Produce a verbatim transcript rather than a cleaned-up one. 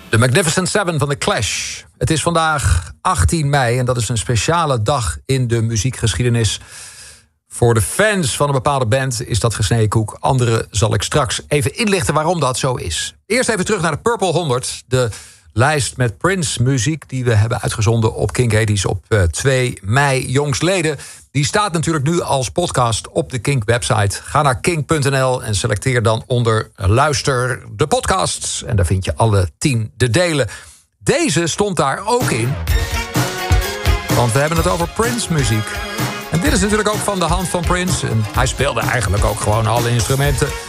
De Magnificent Seven van The Clash. Het is vandaag achttien mei en dat is een speciale dag in de muziekgeschiedenis. Voor de fans van een bepaalde band is dat gesneden koek. Andere zal ik straks even inlichten waarom dat zo is. Eerst even terug naar de Purple honderd. De lijst met Prince muziek die we hebben uitgezonden op Kink eighties op twee mei jongstleden. Die staat natuurlijk nu als podcast op de Kink website. Ga naar kink punt n l en selecteer dan onder luister de podcasts. En daar vind je alle tien de delen. Deze stond daar ook in. Want we hebben het over Prince muziek. En dit is natuurlijk ook van de hand van Prince. En hij speelde eigenlijk ook gewoon alle instrumenten.